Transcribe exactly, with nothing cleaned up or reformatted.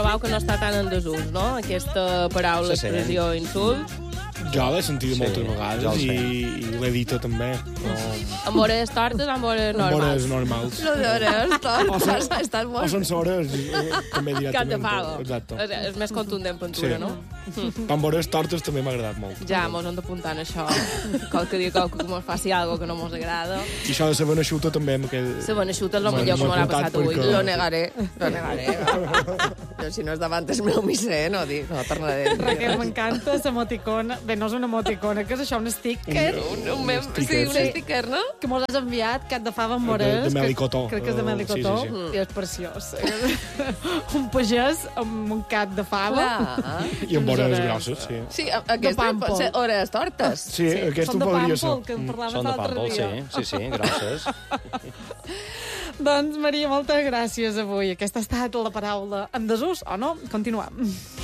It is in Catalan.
trobeu que no està tan en desús, no? Aquesta paraula, Sí, sí. expressió, insult. Jo l'he sentit Sí, moltes jo vegades el i, sé. i l'he dit també. No, Amb hores tortes, amb hores amb hores normals. normals. Lo de hores, O tot. són- Estàs O molt... sense hores, eh, també Cap de directament. pago. Exacte. És, és més contundent pintura, Sí. no? Amb hores tortes també m'ha agradat molt. Ja, mos hem d'apuntar en això. Qualque dia qualque que mos faci alguna que no mos agrada. I això de la benaixuta també amb aquell... La benaixuta és el M'ho- millor que m'ho he m'ha apuntat passat avui. perquè- Lo negaré, lo negaré. Jo, si no és davant el meu misser, no dic, no tornaré. a dir. Raquel, m'encanta l'emoticona. Bé, no és una emoticona, que és això, un sticker Un, un mem... sticker, Sí, un sí. sticker, no? que mos has enviat, cat de fava amb De- mores. de que- melicotó. Crec que és de Uh, melicotó. sí, sí, I és preciós. un pagès amb un cat de fava. Clar. I amb Unes hores hores. grosses, sí. Sí, a- aquesta pàmpol. pot ser hores tortes. Sí, sí aquest Són ho de podria ser. pàmpol, que en parlaves Són de l'altre pàmpol, dia. sí, sí, sí, grosses. Doncs, Maria, moltes gràcies avui. Aquesta ha estat la paraula en desús, o no? Continuem.